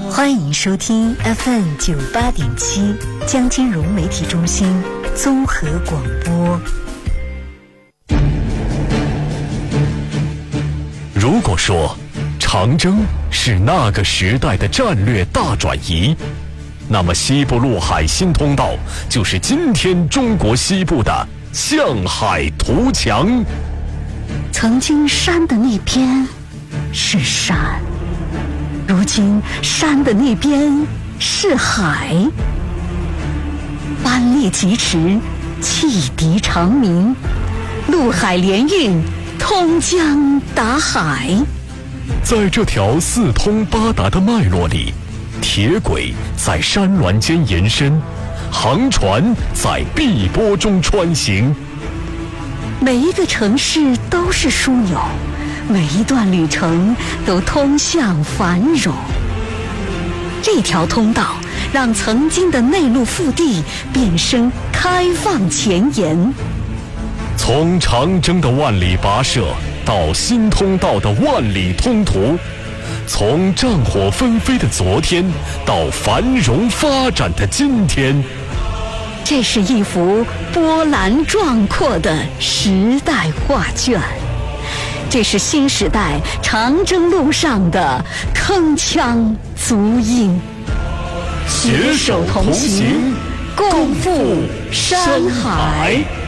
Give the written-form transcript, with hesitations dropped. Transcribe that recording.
欢迎收听 FM98.7江金融媒体中心综合广播。 如果说长征是那个时代的战略大转移，那么西部陆海新通道就是今天中国西部的向海图强。 曾经山的那边是山，如今山的那边是海，班列疾驰，汽笛长鸣，陆海联运，通江达海。 在这条四通八达的脉络里，铁轨在山峦间延伸，航船在碧波中穿行。 每一个城市都是枢纽，每一段旅程都通向繁荣。这条通道让曾经的内陆腹地变身开放前沿。 从长征的万里跋涉到新通道的万里通途，从战火纷飞的昨天到繁荣发展的今天， 这是一幅波澜壮阔的时代画卷，这是新时代长征路上的铿锵足音。 携手同行，共赴山海。